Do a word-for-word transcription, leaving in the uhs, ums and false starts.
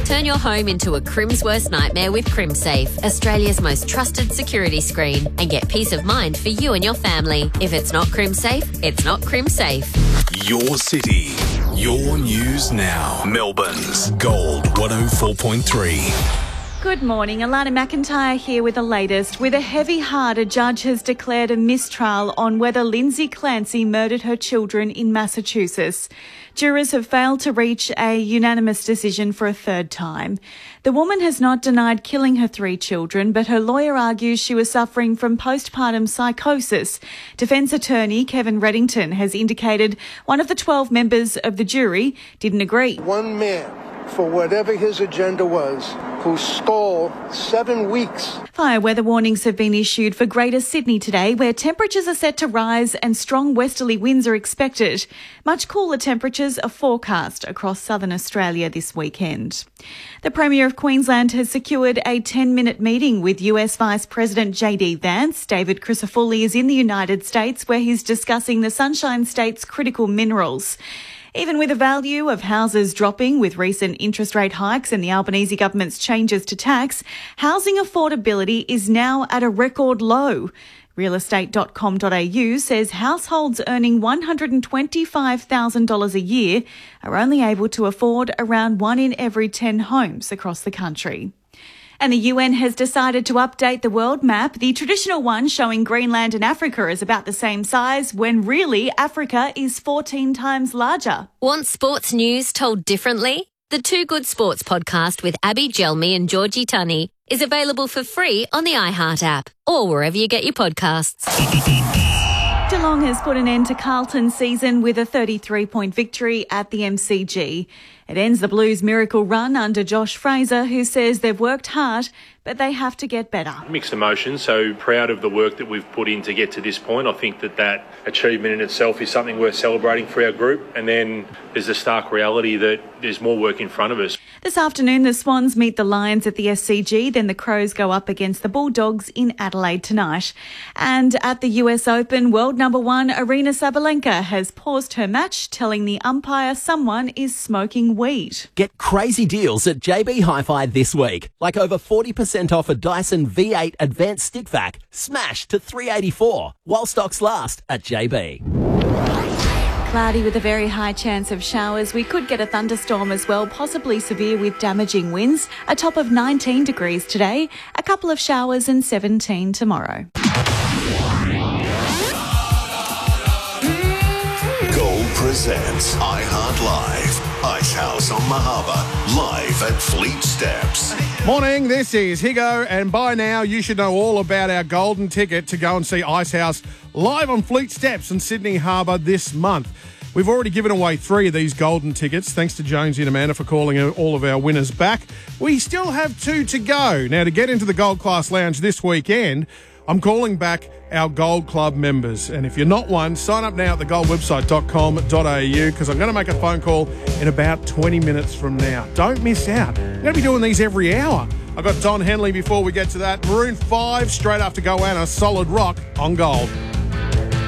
Turn your home into a Crim's worst nightmare with CrimSafe, Australia's most trusted security screen, and get peace of mind for you and your family. If it's not CrimSafe, it's not CrimSafe. Your city, your news now. Melbourne's Gold one oh four point three. Good morning, Alana McIntyre here with the latest. With a heavy heart, a judge has declared a mistrial on whether Lindsay Clancy murdered her children in Massachusetts. Jurors have failed to reach a unanimous decision for a third time. The woman has not denied killing her three children, but her lawyer argues she was suffering from postpartum psychosis. Defence attorney Kevin Reddington has indicated one of the twelve members of the jury didn't agree. One man, for whatever his agenda was, who stole seven weeks. Fire weather warnings have been issued for Greater Sydney today, where temperatures are set to rise and strong westerly winds are expected. Much cooler temperatures are forecast across southern Australia this weekend. The Premier of Queensland has secured a ten-minute meeting with U S Vice President J D Vance. David Crisafulli is in the United States, where he's discussing the Sunshine State's critical minerals. Even with the value of houses dropping with recent interest rate hikes and the Albanese government's changes to tax, housing affordability is now at a record low. real estate dot com dot a u says households earning one hundred twenty-five thousand dollars a year are only able to afford around one in every ten homes across the country. And the U N has decided to update the world map, the traditional one showing Greenland and Africa as about the same size, when really Africa is fourteen times larger. Want sports news told differently? The Two Good Sports podcast with Abby Gelmi and Georgie Tunney is available for free on the iHeart app or wherever you get your podcasts. Geelong has put an end to Carlton's season with a thirty-three point victory at the M C G. It ends the Blues' miracle run under Josh Fraser, who says they've worked hard, but they have to get better. Mixed emotions, so proud of the work that we've put in to get to this point. I think that that achievement in itself is something worth celebrating for our group. And then there's the stark reality that there's more work in front of us. This afternoon, the Swans meet the Lions at the S C G, then the Crows go up against the Bulldogs in Adelaide tonight. And at the U S Open, world number one Aryna Sabalenka has paused her match, telling the umpire someone is smoking weed. Get crazy deals at J B Hi-Fi this week, like over forty percent off a Dyson V eight Advanced Stick Vac, smash to three hundred eighty-four dollars, while stocks last at J B. Cloudy with a very high chance of showers. We could get a thunderstorm as well, possibly severe with damaging winds. A top of nineteen degrees today, a couple of showers and seventeen tomorrow. Gold presents iHeart Live. Ice House on Mahaba, live at Fleet Steps. Morning, this is Higo, and by now you should know all about our golden ticket to go and see Ice House live on Fleet Steps in Sydney Harbour this month. We've already given away three of these golden tickets. Thanks to Jonesy and Amanda for calling all of our winners back. We still have two to go. Now, to get into the Gold Class Lounge this weekend, I'm calling back our Gold Club members. And if you're not one, sign up now at the gold website dot com dot a u, because I'm going to make a phone call in about twenty minutes from now. Don't miss out. I'm going to be doing these every hour. I've got Don Henley before we get to that. Maroon five straight after Goanna, Solid Rock on Gold.